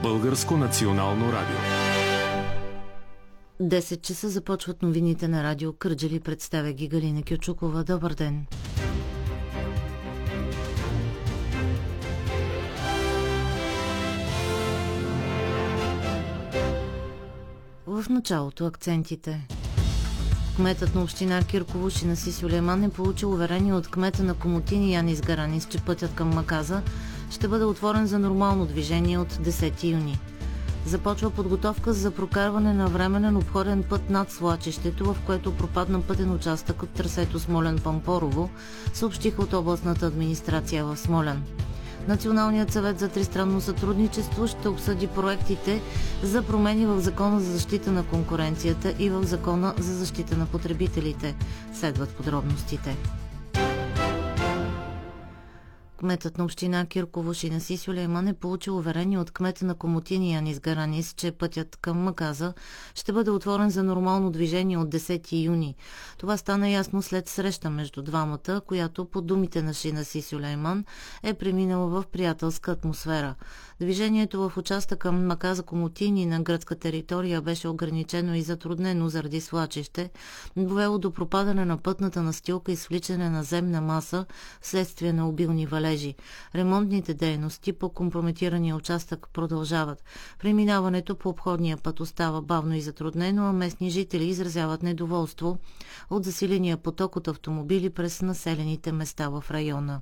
Българско национално радио. 10 часа започват новините на радио Кърджали. Представя ги Галина Кючукова. Добър ден! В началото акцентите. Кметът на община Кирково Шинаси Сюлейман е получил уверение от кмета на Комотини Янис Гаранис, че пътят към Маказа ще бъде отворен за нормално движение от 10 юни. Започва подготовка за прокарване на временен обходен път над свлачището, в което пропадна пътен участък от трасето Смолян-Пампорово, съобщиха от областната администрация в Смолян. Националният съвет за тристранно сътрудничество ще обсъди проектите за промени в Закона за защита на конкуренцията и в Закона за защита на потребителите. Следват подробностите. Кметът на община Кирково Шинаси Сюлейман е получил уверение от кмета на Комотини Янис Гаранис, че пътят към Маказа ще бъде отворен за нормално движение от 10 юни. Това стана ясно след среща между двамата, която по думите на Шинаси Сюлейман е преминала в приятелска атмосфера. Движението в участъка Маказа Комотини на гръцка територия беше ограничено и затруднено заради свлачище, довело до пропадане на пътната настилка и свличане на земна маса вследствие на обилни валежи. Ремонтните дейности по компрометирания участък продължават. Преминаването по обходния път остава бавно и затруднено, а местни жители изразяват недоволство от засиления поток от автомобили през населените места в района.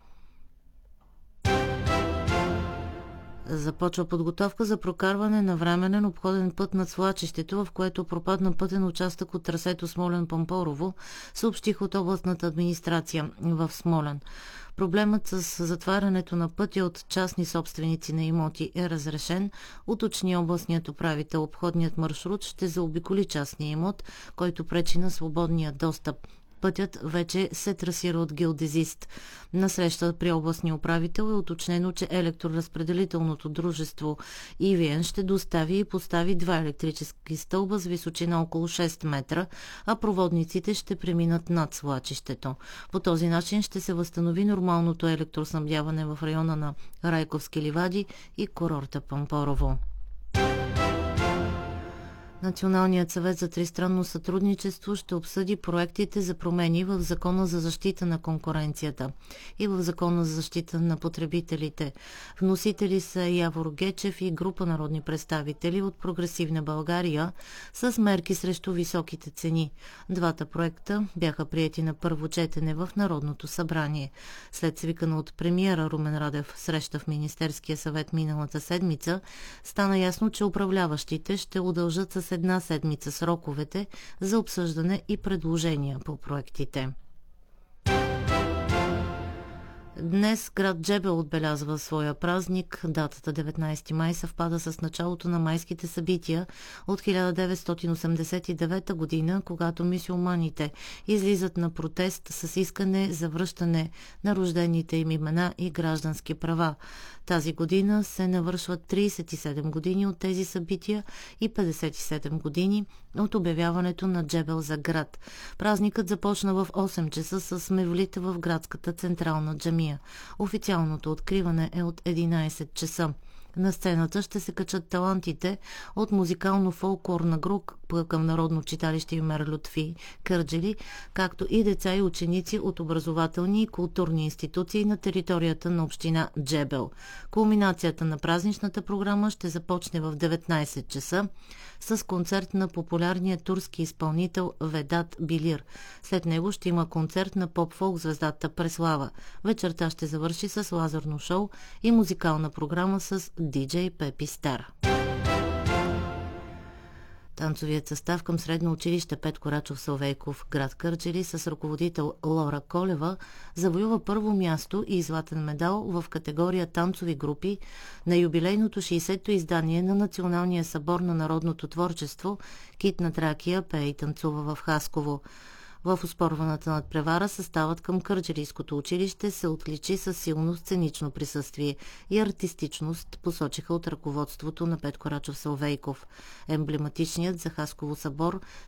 Започва подготовка за прокарване на временен обходен път над свлачището, в което пропадна пътен участък от трасето Смолян-Пампорово, съобщих от областната администрация в Смолян. Проблемът с затварянето на пътя от частни собственици на имоти е разрешен, уточни областният управител. Обходният маршрут ще заобиколи частния имот, който пречи на свободния достъп. Пътят вече се трасира от геодезист. На среща при областния управител е уточнено, че електроразпределителното дружество ИВН ще достави и постави 2 електрически стълба с височина около 6 метра, а проводниците ще преминат над свлачището. По този начин ще се възстанови нормалното електроснабдяване в района на Райковски ливади и курорта Пампорово. Националният съвет за тристранно сътрудничество ще обсъди проектите за промени в Закона за защита на конкуренцията и в Закона за защита на потребителите. Вносители са Явор Гечев и група народни представители от Прогресивна България с мерки срещу високите цени. Двата проекта бяха приети на първо четене в Народното събрание. След свикана от премиера Румен Радев среща в Министерския съвет миналата седмица, стана ясно, че управляващите ще удължат с една седмица сроковете за обсъждане и предложения по проектите. Днес град Джебел отбелязва своя празник. Датата 19 май съвпада с началото на майските събития от 1989 година, когато мюсюлманите излизат на протест с искане за връщане на рождените им имена и граждански права. Тази година се навършват 37 години от тези събития и 57 години от обявяването на Джебел за град. Празникът започна в 8 часа с мевлита в градската централна джамия. Официалното откриване е от 11 часа. На сцената ще се качат талантите от музикално-фолклорна група към Народно читалище Юмер Лютфи Кърджали, както и деца и ученици от образователни и културни институции на територията на община Джебел. Кулминацията на празничната програма ще започне в 19 часа с концерт на популярния турски изпълнител Ведат Билир. След него ще има концерт на поп-фолк звездата Преслава. Вечерта ще завърши с лазерно шоу и музикална програма с диджей Пепи Стар. Танцовият състав към средно училище Петко Рачов Салвейков, град Кърджали, с ръководител Лора Колева завоюва първо място и златен медал в категория танцови групи на юбилейното 60-то издание на Националния събор на народното творчество "Кит на Тракия пее и танцува" в Хасково. В оспорваната надпревара съставът към Кърджалийското училище се отличи със силно сценично присъствие и артистичност, посочиха от ръководството на Петко Рачов Салвейков. Емблематичният за Хасково събор